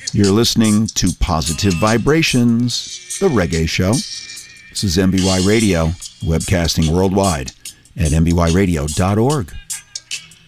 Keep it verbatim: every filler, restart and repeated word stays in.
You're listening to Positive Vibrations, the reggae show. This is M B Y Radio, webcasting worldwide at m b y radio dot org.